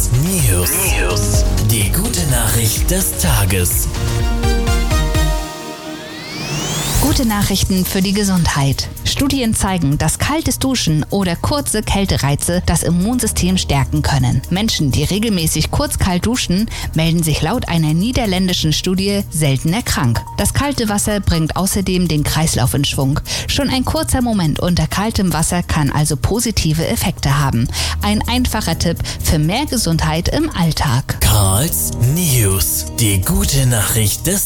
News. Die gute Nachricht des Tages. Gute Nachrichten für die Gesundheit. Studien zeigen, dass kaltes Duschen oder kurze Kältereize das Immunsystem stärken können. Menschen, die regelmäßig kurz kalt duschen, melden sich laut einer niederländischen Studie seltener krank. Das kalte Wasser bringt außerdem den Kreislauf in Schwung. Schon ein kurzer Moment unter kaltem Wasser kann also positive Effekte haben. Ein einfacher Tipp für mehr Gesundheit im Alltag. Karls News. Die gute Nachricht des